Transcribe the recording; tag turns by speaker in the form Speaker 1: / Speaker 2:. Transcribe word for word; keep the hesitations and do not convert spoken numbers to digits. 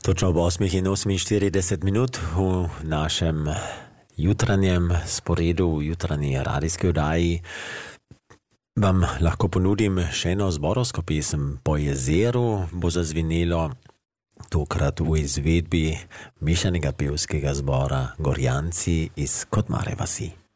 Speaker 1: Točno ob osmih in oseminštirideset minut v našem jutranjem sporedu, v jutranji radijski oddaji, vam lahko ponudim še eno zborovsko pesem. Po jezeru bo zazvenelo, tokrat v izvedbi mešanega pevskega zbora Gorjanci iz Kotmare vasi.